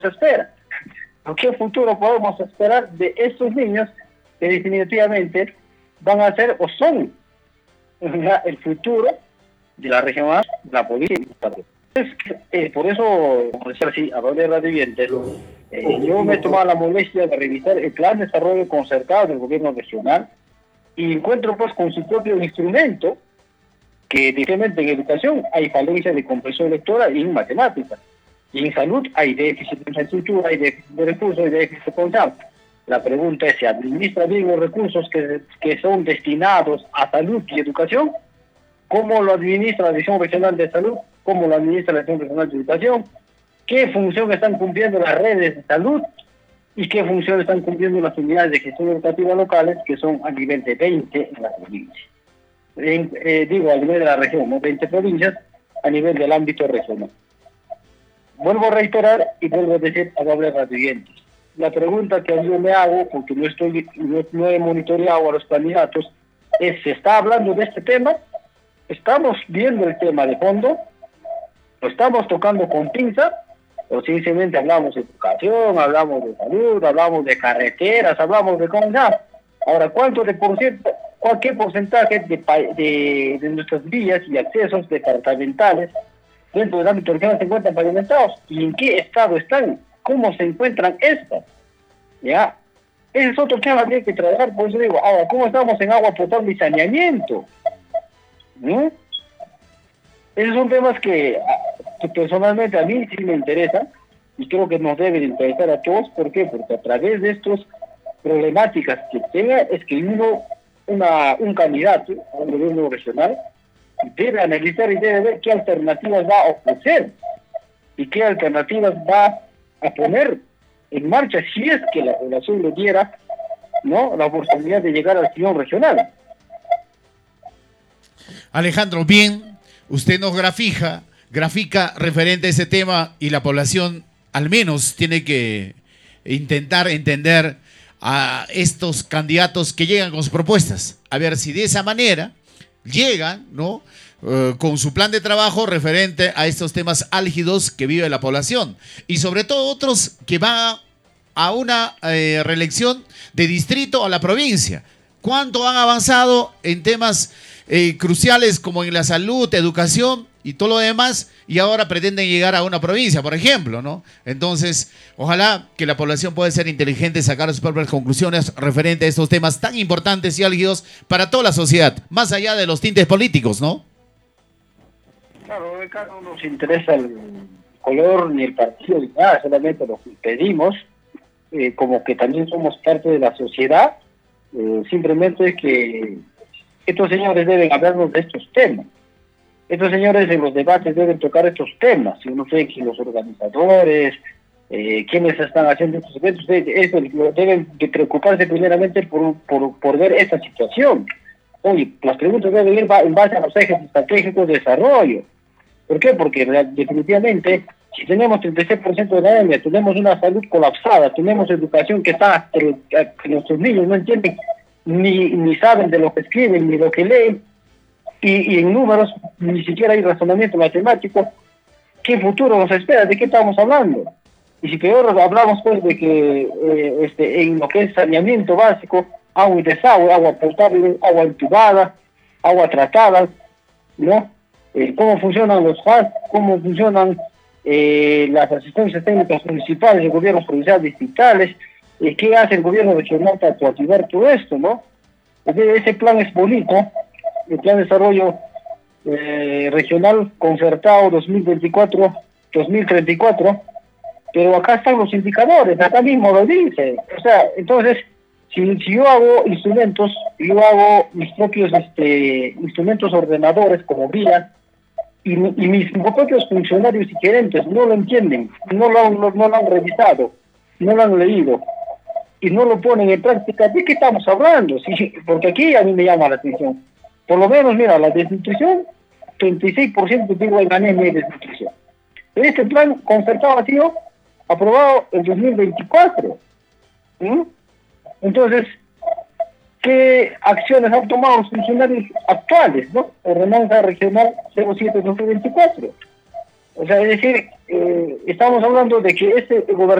espera? ¿O qué futuro podemos esperar de estos niños que definitivamente van a ser o son el futuro de la región, de la política? Por eso, como decía así, a de Radio Viviente, yo me he tomado la molestia de revisar el plan de desarrollo concertado del gobierno regional y encuentro pues con su propio instrumento que directamente en educación hay falencia de comprensión lectora y en matemáticas. Y en salud hay déficit de infraestructura, hay déficit de recursos, hay déficit de control. La pregunta es, ¿se administra bien los recursos que son destinados a salud y educación? ¿Cómo lo administra la Dirección Regional de Salud? ¿Cómo lo administra la Dirección Regional de Educación? ¿Qué función están cumpliendo las redes de salud? ¿Y qué función están cumpliendo las unidades de gestión educativa locales, que son a nivel de 20 en la provincia? Digo, a nivel de la región, ¿no? 20 provincias a nivel del ámbito regional. Vuelvo a reiterar y vuelvo a decir a doble siguiente. La pregunta que yo me hago, porque no he monitoreado a los candidatos, es: ¿se está hablando de este tema? ¿Estamos viendo el tema de fondo? ¿Lo estamos tocando con pinza? ¿O simplemente hablamos de educación, hablamos de salud, hablamos de carreteras, hablamos de cómo ya? Ahora, ¿qué porcentaje de nuestras vías y accesos departamentales dentro del ámbito regional se encuentran pavimentados? ¿Y en qué estado están? ¿Cómo se encuentran estas? ¿Ya? Ese es otro tema que hay que trabajar. Por eso digo, ahora, ¿cómo estamos en agua potable y saneamiento? ¿No? Esos son temas que personalmente a mí sí me interesan y creo que nos deben interesar a todos. ¿Por qué? Porque a través de estas problemáticas que tenga, es que un candidato a un gobierno regional debe analizar y debe ver qué alternativas va a ofrecer y qué alternativas va a poner en marcha si es que la población le diera, ¿no?, la oportunidad de llegar al sillón regional. Alejandro, bien, usted nos grafica referente a ese tema y la población al menos tiene que intentar entender a estos candidatos que llegan con sus propuestas. A ver si de esa manera llegan, ¿no?, con su plan de trabajo referente a estos temas álgidos que vive la población. Y sobre todo otros que van a una reelección de distrito a la provincia. ¿Cuánto han avanzado en temas cruciales como en la salud, educación y todo lo demás, y ahora pretenden llegar a una provincia, por ejemplo, ¿no? Entonces, ojalá que la población pueda ser inteligente y sacar sus propias conclusiones referente a estos temas tan importantes y álgidos para toda la sociedad, más allá de los tintes políticos, ¿no? Claro, acá no nos interesa el color ni el partido ni nada, solamente lo que pedimos, como que también somos parte de la sociedad, simplemente que estos señores deben hablarnos de estos temas. Estos señores en los debates deben tocar estos temas. Yo no sé que los organizadores, quienes están haciendo estos eventos, deben de preocuparse primeramente por ver esta situación. Oye, las preguntas deben ir en base a los ejes estratégicos de desarrollo. ¿Por qué? Porque definitivamente, si tenemos 36% de la anemia, tenemos una salud colapsada, tenemos educación que está que nuestros niños no entienden ni saben de lo que escriben ni lo que leen, y en números ni siquiera hay razonamiento matemático, ¿qué futuro nos espera? ¿De qué estamos hablando? Y si peor hablamos pues de que en lo que es saneamiento básico, agua y desagüe, agua potable, agua entubada, agua tratada, ¿no? Cómo funcionan los FAS, cómo funcionan las asistencias técnicas municipales, el gobierno provincial, distritales, qué hace el gobierno regional para activar todo esto, ¿no? Ese plan es bonito, el plan de desarrollo regional concertado 2024-2034, pero acá están los indicadores, acá mismo lo dice. O sea, entonces, si yo hago instrumentos, yo hago mis propios instrumentos ordenadores como guía, y mis propios funcionarios y gerentes no lo entienden, no lo han revisado, no lo han leído y no lo ponen en práctica, ¿de qué estamos hablando? Sí, porque aquí a mí me llama la atención. Por lo menos, mira, la desnutrición, 36% digo en anemia y desnutrición. Este plan concertado ha sido aprobado en 2024. Entonces, ¿qué acciones han tomado los funcionarios actuales, no? Ordenanza Regional 07-2024. O sea, es decir, estamos hablando de que este gobernador